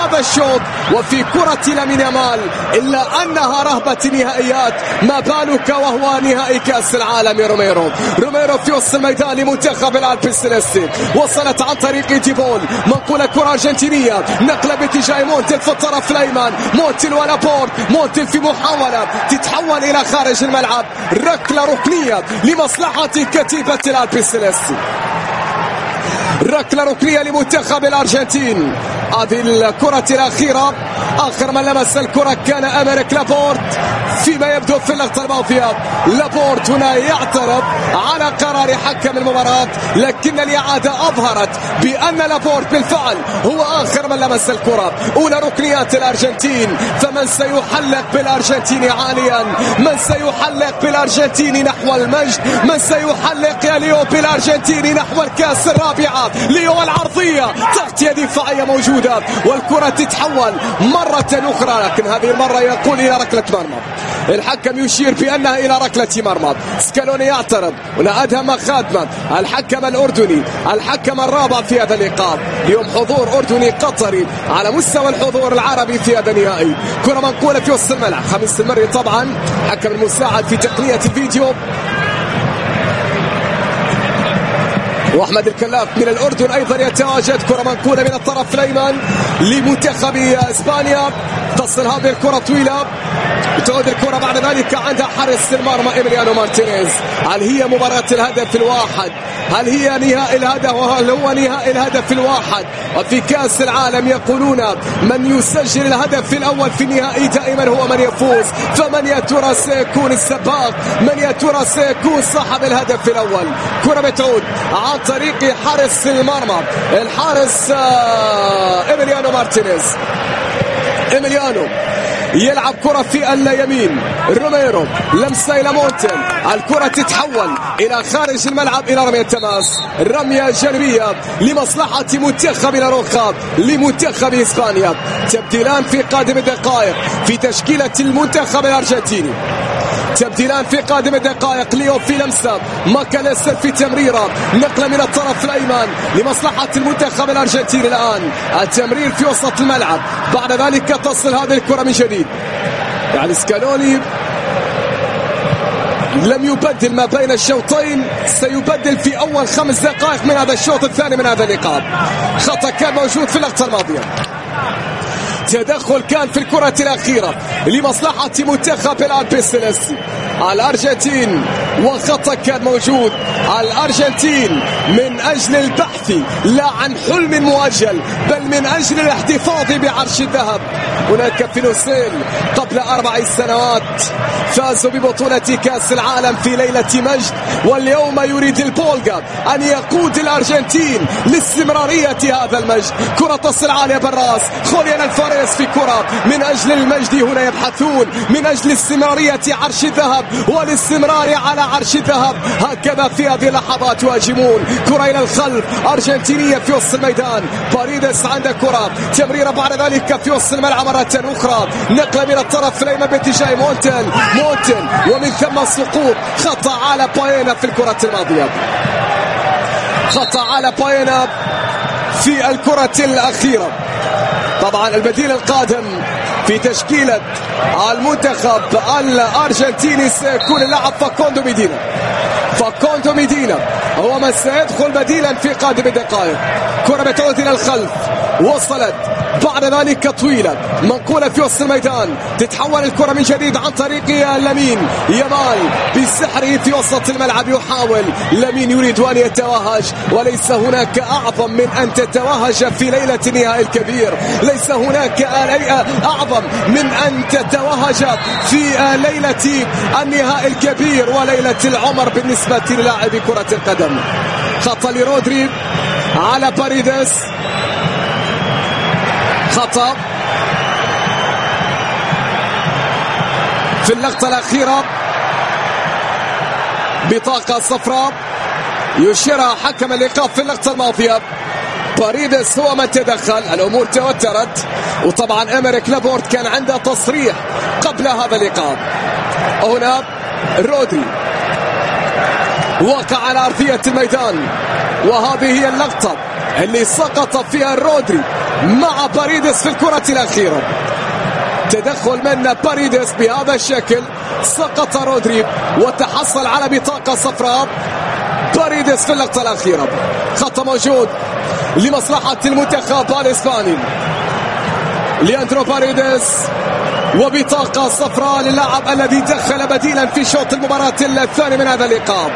هذا الشوط وفي كرة لامين يامال، إلا أنها رهبة نهائيات، ما بالك وهو نهائي كأس العالم. روميرو في وسط الميدان لمنتخب الألبي السليستي، وصلت عن طريق ديبول، منقولة كرة أرجنتينية، نقلة باتجاه مونتيل في الطرف الأيمن، مونتيل ولابورت، مونتيل في محاولة تتحول إلى خارج الملعب، ركلة ركنية لمصلحة كتيبة الألبي السليستي، ركلة ركنية لمنتخب الأرجنتين. هذه الكرة الأخيرة آخر من لمس الكرة كان أمريك لابورت فيما يبدو في اللقطة الماضية. لابورت هنا يعترض على قرار حكم المباراة، لكن الإعادة أظهرت بأن لابورت بالفعل هو آخر من لمس الكرة. أولى ركنيات الأرجنتين، فمن سيحلق بالأرجنتين عاليا؟ من سيحلق بالأرجنتين نحو المجد؟ من سيحلق يا ليو بالأرجنتين نحو الكأس الرابعة؟ ليو العرضية، تغطية دفاعية موجودة، والكرة تتحول مرة أخرى، لكن هذه المرة يقول إلى ركلة مرمى. الحكم يشير بأنها إلى ركلة مرمى. سكالوني يعترض، هنا أدهم خادمة الحكم الأردني، الحكم الرابع في هذا اللقاء. اليوم حضور أردني قطري على مستوى الحضور العربي في هذا النهائي. كرة منقولة في وسط الملعب، خميس المري طبعا حكم المساعد في تقنية الفيديو، واحمد الكلاف من الاردن ايضا يتواجد. كره منقوله من الطرف الايمن لمنتخب اسبانيا، تصل هذه الكره طويله، تعود الكره بعد ذلك عند حارس المرمى إيميليانو مارتينيز. هل هي مباراه الهدف الواحد؟ هل هي نهائي الهدف؟ وهل هو نهائي الهدف الواحد؟ وفي كاس العالم يقولون من يسجل الهدف الاول في النهائي دائما هو من يفوز، فمن يا ترى سيكون السباق؟ من يا ترى سيكون صاحب الهدف الاول؟ كره بتعود عن طريق حارس المرمى، الحارس إيميليانو مارتينيز. إيميليانو يلعب كرة في اليمين، روميرو لمسة إلى مونتيل، الكرة تتحول إلى خارج الملعب إلى رمية تماس، رمية جانبية لمصلحة منتخب لاروخا لمنتخب إسبانيا. تبديلان في قادم الدقائق في تشكيلة المنتخب الأرجنتيني، تبديلان في قادم الدقائق. ليو في لمسة، ماكاليستر في تمريرة، نقلة من الطرف الأيمن لمصلحة المنتخب الأرجنتيني. الآن التمرير في وسط الملعب، بعد ذلك تصل هذه الكرة من جديد. يعني سكالوني لم يبدل ما بين الشوطين، سيبدل في أول 5 دقائق من هذا الشوط الثاني من هذا اللقاء. خطأ كان موجود في اللقطة الماضية، تدخل كان في الكرة الأخيرة لمصلحة منتخب الألبي السليستي الأرجنتين، وخطأ كان موجود. الأرجنتين من أجل البحث لا عن حلم مؤجل، بل من أجل الاحتفاظ بعرش الذهب. هناك في نوسيل قبل 4 سنوات فازوا ببطولة كأس العالم في ليلة مجد، واليوم يريد البولغا أن يقود الأرجنتين لاستمرارية هذا المجد. كرة تصل عالية بالراس، خوليان الفاريز في كرة من أجل المجد. هنا يبحثون من أجل استمرارية عرش الذهب والاستمرار على عرش الذهب. هكذا في هذه اللحظات يهاجمون. كرة إلى الخلف أرجنتينية في وسط الميدان، باريدس عنده كرة، تمريرة بعد ذلك في وسط الملعب مرة أخرى، نقلة من الطرف الأيمن باتجاه مونتيل، ومن ثم السقوط. خطأ على باينا في الكرة الماضية، خطأ على باينا في الكرة الأخيرة. طبعا البديل القادم في تشكيلة المنتخب الأرجنتيني سيكون اللاعب فاكوندو ميدينا. فاكوندو ميدينا هو من سيدخل بديلا في قادم الدقائق. كرة بتعود إلى الخلف، وصلت بعد ذلك طويلة، منقولة في وسط الميدان، تتحول الكرة من جديد عن طريق لامين يامال بسحره في وسط الملعب. يحاول لامين، يريد أن يتوهج، وليس هناك أعظم من أن تتوهج في ليلة النهائي الكبير. ليس هناك أعظم من أن تتوهج في ليلة النهائي الكبير وليلة العمر بالنسبة للاعب كرة القدم. خطأ لرودري على باريدس، خطأ في اللقطة الأخيرة، بطاقة صفراء يشيرها حكم الإيقاف في اللقطة الماضية. باريدس هو من تدخل، الأمور توترت، وطبعا أمريك لابورت كان عنده تصريح قبل هذا اللقاء. هنا رودري وقع على أرضية الميدان، وهذه هي اللقطة اللي سقط فيها رودري مع باريدس في الكرة الأخيرة. تدخل من باريدس بهذا الشكل، سقط رودري وتحصل على بطاقة صفراء. باريدس في اللقطة الأخيرة. خطأ موجود لمصلحة المنتخب الإسباني. لياندرو باريدس وبطاقة صفراء للاعب الذي دخل بديلا في شوط المباراة الثاني من هذا اللقاء.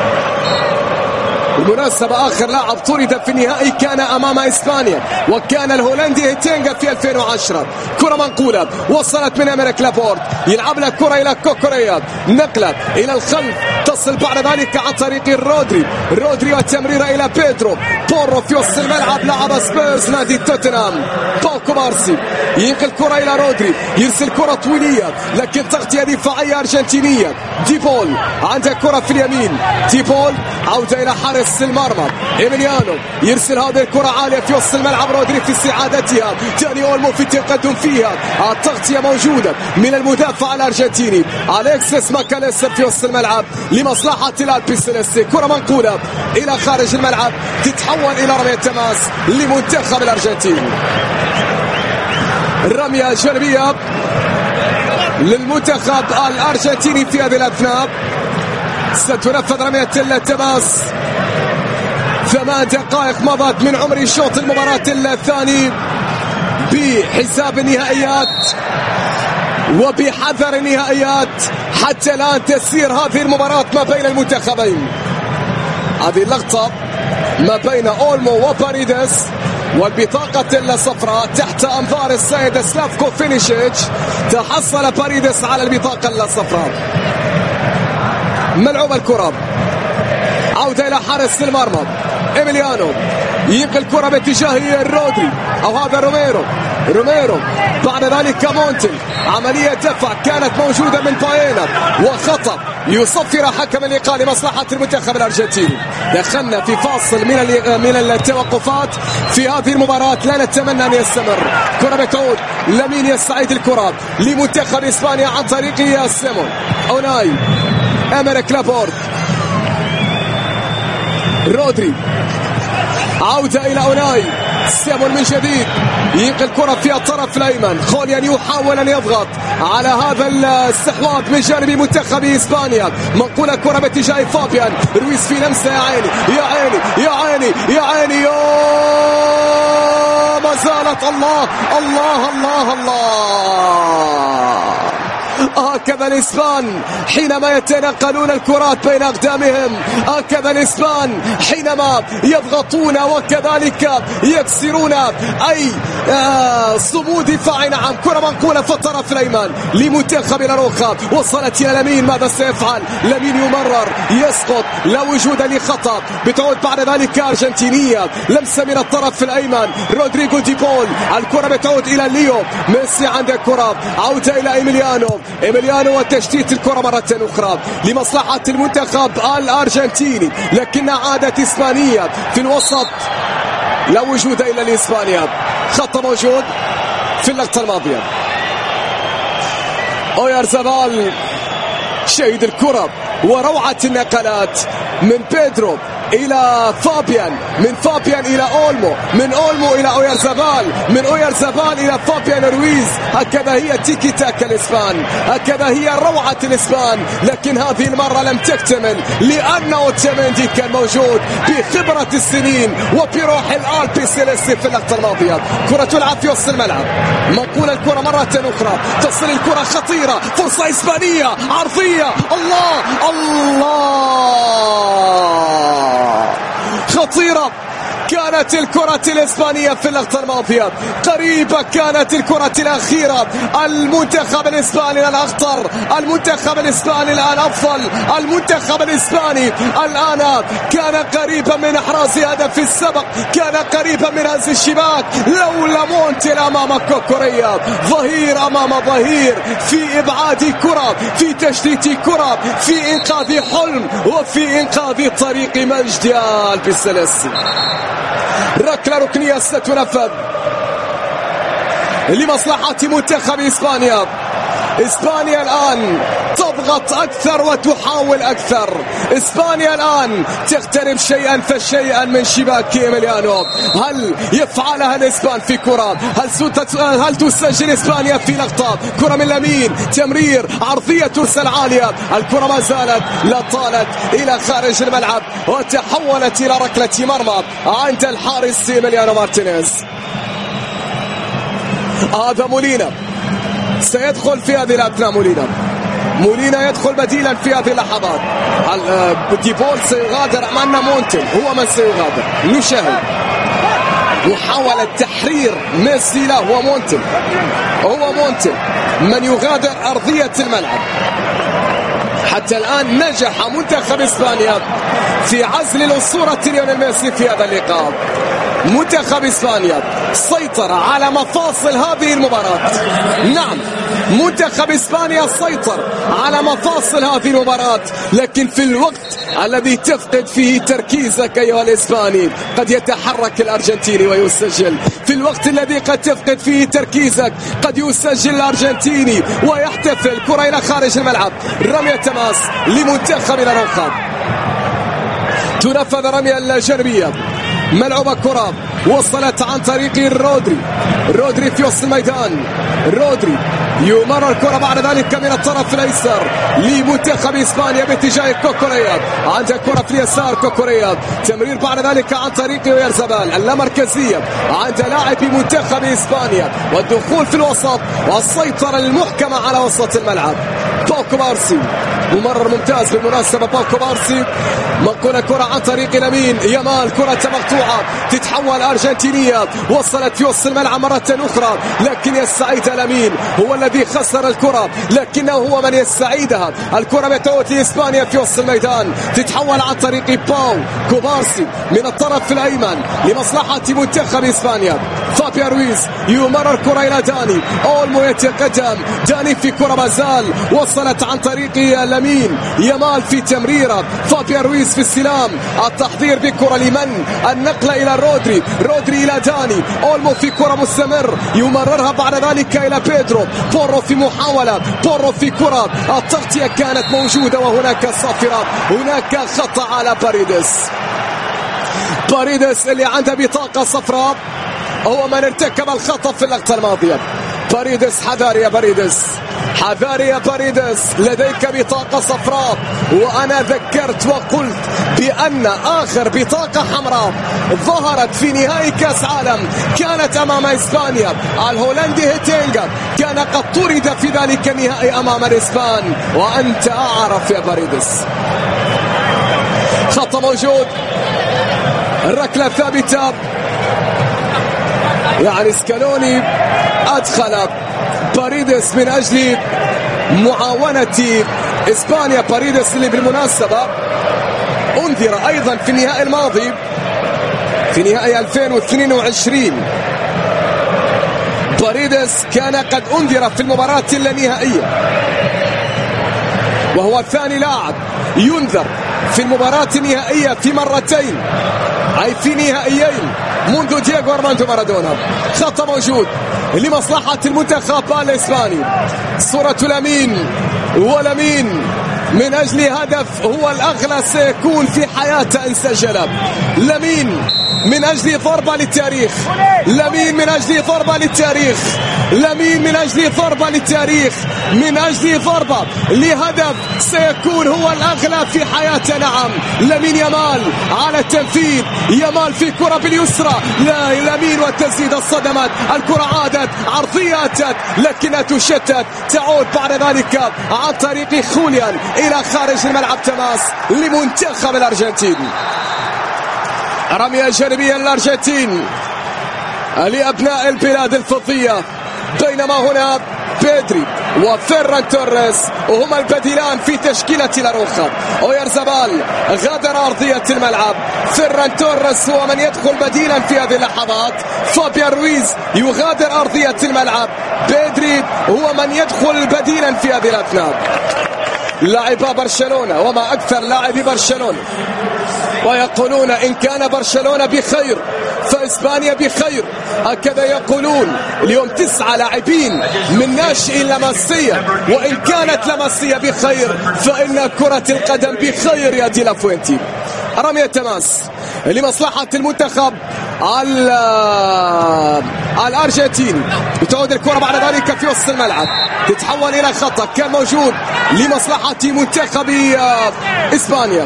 بالمناسبة آخر لاعب طرد في النهائي كان أمام إسبانيا وكان الهولندي هيتينغا في 2010. كرة منقولة وصلت من أمريك لابورت، يلعب لها كرة إلى كوكوريا، نقلة إلى الخلف، تصل بعد ذلك عن طريق رودري والتمريرة إلى بيدرو بورو في وسط الملعب لاعب سبيرز نادي توتنهام. باو كوبارسي ينقل كرة إلى رودري، يرسل كرة طويلة لكن تغطية دفاعية أرجنتينية. ديبول عنده كرة في اليمين، ديبول عودة إلى حارس المرمى إيميليانو، يرسل هذه الكرة عالية في وسط الملعب. رودري في استعادتها، داني اولمو في التقدم فيها، التغطية موجودة من المدافع الأرجنتيني أليكسيس ماكاليستر في وسط الملعب لمصلحة الألبي سيليستي. كرة منقولة إلى خارج الملعب تتحول إلى رمية تماس لمنتخب الأرجنتين. الرمية الجانبية للمنتخب الأرجنتيني في هذه الأثناء. ستنفذ رمية التماس. 8 دقائق مضت من عمر شوط المباراة الثاني بحساب النهائيات وبحذر النهائيات. حتى الآن تسير هذه المباراة ما بين المنتخبين. هذه اللقطة ما بين اولمو وباريدس والبطاقة الصفراء تحت أنظار السيد سلافكو فينيشيتش. تحصل باريدس على البطاقة الصفراء. ملعوب الكرة، عودة إلى حارس المرمى إيميليانو، ينقل الكرة باتجاه رودري أو هذا روميرو بعد ذلك مونتي. عملية دفع كانت موجودة من باينا وخطأ يصفر حكم اللقاء لمصلحة المنتخب الأرجنتيني. دخلنا في فاصل من التوقفات في هذه المباراة، لا نتمنى أن يستمر. كرة بتعود، لمين يستعيد الكرة لمنتخب إسبانيا عن طريق سيمون أوناي، أمريك لابورت، رودري، عودة إلى أوناي، سيمون من جديد ينقل الكرة في الطرف الأيمن. خوليان يحاول أن يضغط على هذا الاستحواذ من جانب منتخب إسبانيا. منقولة كرة باتجاه فابيان رويز في لمسة. يا عيني يا عيني يا عيني يا عيني، ما زالت. الله الله الله الله. هكذا الإسبان حينما يتنقلون الكرات بين أقدامهم، هكذا الإسبان حينما يضغطون وكذلك يكسرون أي صمود دفاعي. نعم، كرة منقولة في الطرف الأيمن لمنتخب لاروخا، وصلت إلى لمين. ماذا سيفعل لمين؟ يمرر، يسقط، لا وجود لخطأ. بتعود بعد ذلك أرجنتينية، لمسة من الطرف الأيمن رودريغو ديبول. الكرة بتعود إلى ليو ميسي، عند الكرة عودة إلى إيميليانو وتشتيت الكرة مرة أخرى لمصلحة المنتخب الأرجنتيني، لكنها عادت إسبانية في الوسط، لا وجود إلا لإسبانيا. خط موجود في اللقطة الماضية. أويارزابال شهد الكرة وروعة النقلات من بيدرو إلى فابيان، من فابيان إلى أولمو، من أولمو إلى أويارزابال، من أويارزابال إلى فابيان رويز. هكذا هي تيكي تاكا الإسبان، هكذا هي روعة الإسبان. لكن هذه المرة لم تكتمل لأن أوتشاميندي كان موجود بخبرة السنين وبروح الألبي سيليستي في اللقطة الماضية. كرة تلعب في وسط الملعب، منقول الكرة مرة أخرى، تصل الكرة خطيرة، فرصة إسبانية عرضية. الله الله، خطيرة كانت الكرة الإسبانية في اللقطة الماضية، قريبة كانت الكرة الأخيرة. المنتخب الإسباني الأخطر، المنتخب الإسباني الآن أفضل، المنتخب الإسباني الآن كان قريبا من إحراز هدف السبق، كان قريبا من هز الشباك لولا مونتي أمام كوكوريا. ظهير أمام ظهير في إبعاد كرة، في تشتيت كرة، في إنقاذ حلم وفي إنقاذ طريق مجد ألبي سيليستي. ركلة ركنية ستنفذ لمصلحة منتخب إسبانيا. إسبانيا الآن تضغط أكثر وتحاول أكثر. إسبانيا الآن تقترب شيئا فشيئا من شباك إيميليانو. هل يفعلها الإسبان في كرة؟ هل تسجل إسبانيا في لقطة؟ كرة من لامين، تمرير عرضية ترسل عالية، الكرة ما زالت لا طالت إلى خارج الملعب وتحولت إلى ركلة مرمى عند الحارس إيميليانو مارتينيز. هذا مولينا سيدخل في هذه الأثناء. مولينا يدخل بديلا في هذه اللحظات. ديبول سيغادر أم أن مونتل هو من سيغادر؟ نشاهد محاولة تحرير ميسي له. هو مونتل من يغادر أرضية الملعب. حتى الآن نجح منتخب إسبانيا في عزل الأسطورة ليونيل ميسي في هذا اللقاء. منتخب إسبانيا سيطر على مفاصل هذه المباراة. نعم، منتخب إسبانيا سيطر على مفاصل هذه المباراة، لكن في الوقت الذي تفقد فيه تركيزك أيها الإسباني قد يتحرك الأرجنتيني ويسجل. في الوقت الذي قد تفقد فيه تركيزك قد يسجل الأرجنتيني ويحتفل. كرة إلى خارج الملعب، رمية تماس لمنتخب الأروخا. تنفذ رمية الجانبية، ملعوبة كرة وصلت عن طريق رودري في وسط الميدان. رودري يمرر الكرة بعد ذلك من الطرف الأيسر لمنتخب إسبانيا باتجاه كوكوريا. عند الكرة في اليسار كوكوريا، تمرير بعد ذلك عن طريق ويرزبال. اللامركزية عند لاعب منتخب إسبانيا والدخول في الوسط والسيطرة المحكمة على وسط الملعب. باوكو بارسي ممرر ممتاز بالمناسبة. باوكو بارسي منقول كرة عن طريق لامين يامال، كرة مقطوعة تتحول أرجنتينية، وصلت في وسط الملعب مرة أخرى لكن يستعيد لامين. هو الذي خسر الكرة لكنه هو من يستعيدها. الكرة بتعود لإسبانيا في وسط الميدان، تتحول عن طريق باو كوبارسي من الطرف الأيمن لمصلحة منتخب إسبانيا. فابيا رويز يمرر كرة إلى داني أولمو، يتقدم داني في كرة مازال، وصلت عن طريق لامين يامال في تمريرة. فابيا رويز في السلام، التحضير بكرة لمن؟ النقلة إلى رودري إلى داني أولمو في كرة مستمر يمررها بعد ذلك إلى بيدرو بورو في محاولة. بورو في كرة، التغطية كانت موجودة وهناك صافرة، هناك خطأ على باريدس اللي عنده بطاقة صفراء، هو من ارتكب الخطأ في اللقطة الماضية. باريدس حذار يا باريدس، لديك بطاقة صفراء. وأنا ذكرت وقلت بأن آخر بطاقة حمراء ظهرت في نهائي كأس عالم كانت أمام إسبانيا. الهولندي هيتينغا كان قد طرد في ذلك النهائي أمام الإسبان، وأنت أعرف يا باريدس. خطأ موجود، الركلة ثابتة. يعني سكالوني أدخل باريدس من أجل معاونة إسبانيا. باريدس اللي بالمناسبة أنذر أيضا في النهائي الماضي في نهائي 2022. باريدس كان قد أنذر في المباراة اللانهائية، وهو ثاني لاعب ينذر في المباراة النهائية في مرتين، أي في نهائيين منذ دييغو أرماندو مارادونا. خطأ موجود لمصلحة المنتخب الإسباني. صورة لامين، ولامين من أجل هدف هو الأغلى سيكون في حياته إن سجل. لامين من أجل ضربة للتاريخ، لامين من أجل ضربة للتاريخ، لامين من أجل ضربة للتاريخ، من أجل ضربة لهدف سيكون هو الأغلى في حياته. نعم، لامين يامال على التنفيذ، يامال في كرة باليسرى، لا لامين والتسديد الصدمات، الكرة عادت عرضية أتت لكنها تشتت، تعود بعد ذلك عن طريق خوليان إلى خارج الملعب. تماس لمنتخب الأرجنتين. رمية جانبية للأرجنتين لأبناء البلاد الفضية، بينما هنا بيدري وفيران توريس وهما البديلان في تشكيلة الأروخا. ويرزبال غادر أرضية الملعب، فيران توريس هو من يدخل بديلا في هذه اللحظات، فابيا رويز يغادر أرضية الملعب، بيدري هو من يدخل بديلا في هذه الأثناء. لاعب برشلونة وما أكثر لاعب برشلونة ويقولون إن كان برشلونة بخير فإسبانيا بخير. هكذا يقولون. اليوم 9 لاعبين من ناشئ لاماسيا، وإن كانت لاماسيا بخير فإن كرة القدم بخير يا دي لافوينتي. رمية تماس لمصلحة المنتخب الأرجنتين. تعود الكرة بعد ذلك في وسط الملعب، تتحول إلى خطأ كان موجود لمصلحة منتخب إسبانيا.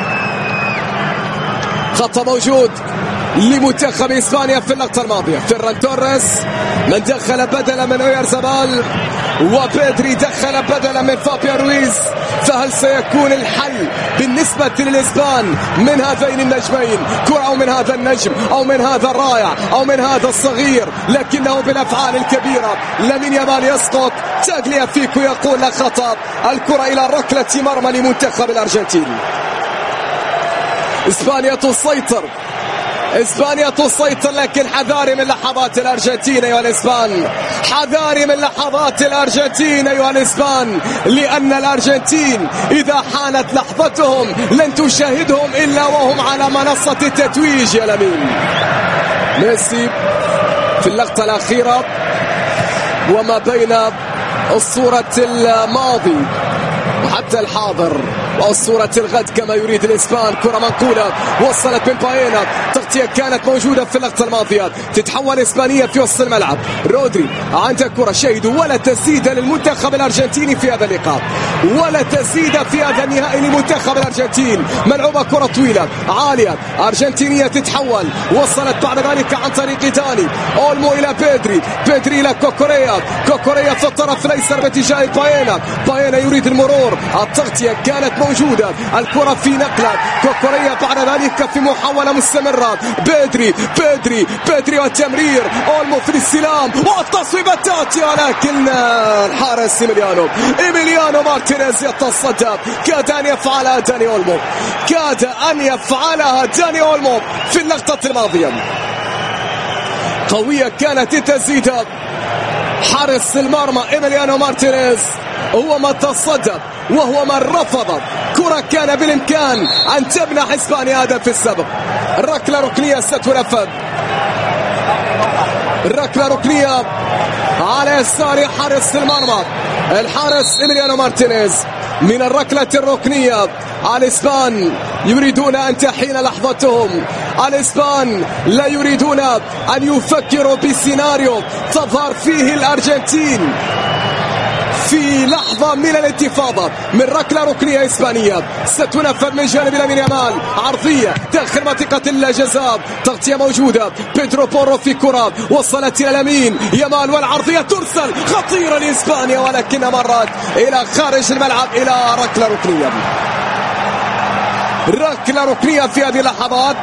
خطأ موجود لمنتخب إسبانيا في اللقطة الماضية. فيران توريس من دخل بدلا من اويارزابال، وبيدري دخل بدلا من فابيان رويز. فهل سيكون الحل بالنسبة للإسبان من هذين النجمين؟ كرة أو من هذا النجم أو من هذا الرائع أو من هذا الصغير، لكنه بالأفعال الكبيرة. لامين يامال يسقط، تاغليافيكو يقول لا خطأ. الكرة إلى ركلة مرمى لمنتخب الأرجنتين. إسبانيا تسيطر، إسبانيا تسيطر، لكن حذاري من لحظات الأرجنتين أيها الإسبان، حذاري من لحظات الأرجنتين أيها الإسبان، لأن الأرجنتين إذا حانت لحظتهم لن تشاهدهم إلا وهم على منصة التتويج. يا لامين ميسي في اللقطة الأخيرة وما بين الصورة الماضي وحتى الحاضر وصورة الغد كما يريد الإسبان. كرة منقولة وصلت من باينا، تغطية كانت موجودة في اللقطة الماضية، تتحول إسبانية في وسط الملعب. رودري عنده كرة، شاهدوا ولا تسديد للمنتخب الأرجنتيني في هذا اللقاء، ولا تسديد في هذا النهائي لمنتخب الأرجنتين. ملعوبة كرة طويلة عالية أرجنتينية، تتحول وصلت بعد ذلك عن طريق داني أولمو إلى بيدري، بيدري إلى كوكوريا، كوكوريا في الطرف الأيسر باتجاه باينا، باينا يريد المرور، التغطية كانت موجودة، الكرة في نقلة كوكوريا بعد ذلك في محاولة مستمرة. بيدري بيدري بيدري والتمرير، أولمو في الاستلام والتصويبة تأتي، ولكن الحارس إيميليانو مارتينيز يتصدى. كاد أن يفعلها داني أولمو، كاد أن يفعلها داني أولمو في اللقطة الماضية. قوية كانت التسديدة، حارس المرمى إيميليانو مارتينيز هو من تصدى وهو من رفض. كرة كان بالإمكان أن تمنح إسبانيا هدف في السبق. الركلة ركنية ستنفذ، الركلة ركنية على يسار حارس المرمى الحارس إيميليانو مارتينيز. من الركلة الركنية الإسبان يريدون أن تحين لحظتهم، الإسبان لا يريدون أن يفكروا بسيناريو تظهر فيه الأرجنتين في لحظة من الانتفاضة. من ركلة ركنية إسبانية ستنفذ من جانب لامين يامال، عرضية داخل منطقة الجزاء، تغطية موجودة. بيدرو بورو في كرة وصلت إلى لامين يامال والعرضية ترسل خطيرة لإسبانيا، ولكنها مرت إلى خارج الملعب إلى ركلة ركنية. ركلة ركنية في هذه اللحظات.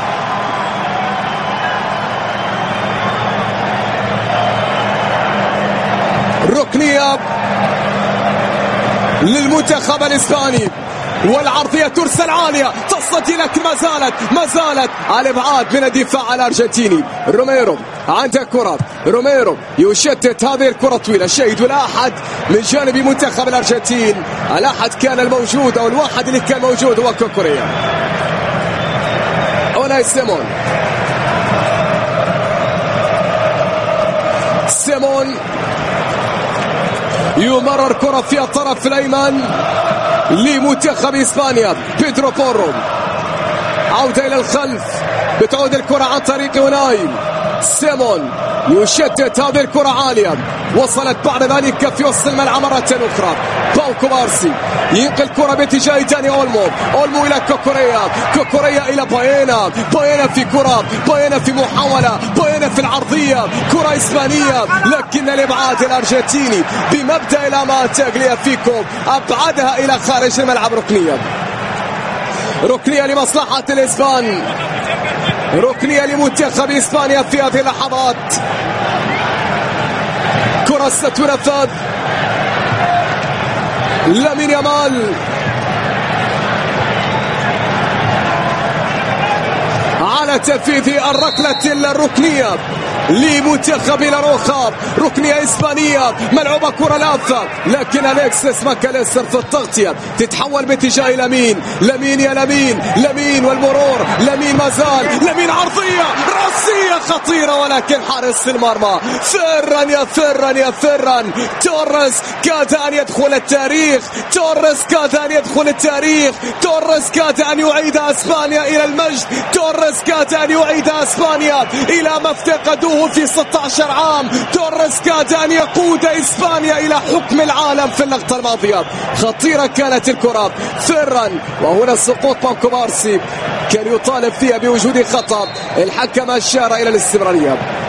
ركنية للمنتخب الإسباني، والعرضية ترسل عالية تصل، لكن ما زالت على ابعاد من الدفاع الأرجنتيني. روميرو عنده كرة، روميرو يشتت هذه الكرة طويلة. شاهدوا لا أحد من جانب منتخب الأرجنتين، الأحد كان الموجود أو الواحد اللي كان موجود هو كوكوريا. أوناي سيمون يمرر كرة في الطرف الأيمن لمنتخب إسبانيا. بيدرو بورو عودة إلى الخلف، بتعود الكرة عن طريق أوناي سيمون، يشتت هذه الكرة عالية، وصلت بعد ذلك في وسط الملعب مرة أخرى. باو كوبارسي ينقل الكرة باتجاه داني أولمو إلى كوكوريا، كوكوريا إلى باينا، باينا في كرة، باينا في محاولة، باينا في العرضية، كرة إسبانية، لكن الإبعاد الأرجنتيني بمبدأ الأمان تاغليافيكو أبعدها إلى خارج الملعب. ركنية لمصلحة الإسبان، ركنية لمنتخب إسبانيا في هذه اللحظات. كرة ستنفذ، لامين يامال على تنفيذ الركلة الركنية لمنتخب لاروخا. ركنية إسبانية ملعوبة كرة لافة، لكن أليكسيس ماكاليستر في التغطية تتحول باتجاه لامين. لامين يا لامين، لامين والمرور، لامين مازال، لامين عرضية رأسية خطيرة ولكن حارس المرمى. فران يا فران يا فران. توريس كاد أن يدخل التاريخ، توريس كاد أن يدخل التاريخ، توريس كاد أن يعيد أسبانيا إلى المجد، توريس كاد أن يعيد أسبانيا إلى ما افتقدوه في 16 عام، توريس كاد أن يقود إسبانيا إلى حكم العالم في اللقطة الماضية. خطيرة كانت الكرة. فران، وهنا سقوط بانكو بارسي كان يطالب فيها بوجود خطأ، الحكم أشار إلى الاستمرارية.